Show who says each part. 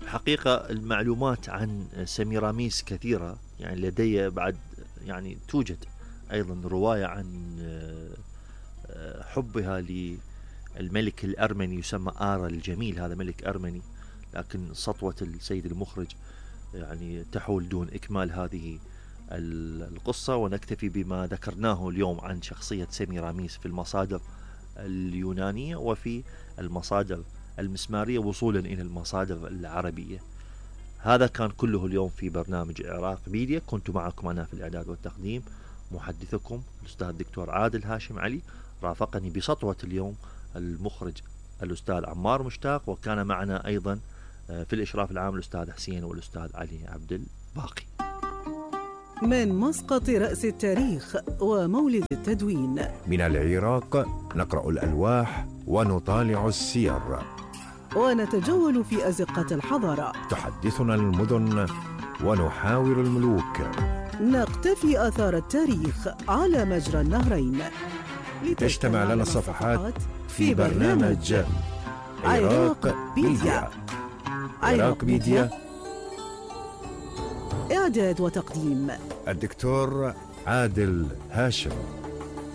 Speaker 1: الحقيقة المعلومات عن سميراميس كثيرة، يعني لدي بعد يعني توجد أيضا رواية عن حبها للملك الأرمني يسمى آرا الجميل. هذا ملك أرمني، لكن سطوة السيد المخرج يعني تحول دون إكمال هذه القصة، ونكتفي بما ذكرناه اليوم عن شخصية سميراميس في المصادر اليونانية وفي المصادر المسمارية وصولا إلى المصادر العربية. هذا كان كله اليوم في برنامج عراق ميديا. كنت معكم أنا في الإعداد والتقديم محدثكم الأستاذ الدكتور عادل هاشم علي. رافقني بسطوة اليوم المخرج الأستاذ عمار مشتاق، وكان معنا أيضا في الإشراف العام الأستاذ حسين والأستاذ علي عبد الباقي.
Speaker 2: من مسقط رأس التاريخ ومولد التدوين،
Speaker 3: من العراق نقرأ الألواح ونطالع السير،
Speaker 2: ونتجول في أزقة الحضارة.
Speaker 3: تحدثنا المدن ونحاور الملوك،
Speaker 2: نقتفي آثار التاريخ على مجرى النهرين،
Speaker 3: تجتمع لنا الصفحات في برنامج عراق ميديا. عراق ميديا،
Speaker 2: إعداد وتقديم
Speaker 3: الدكتور عادل هاشم.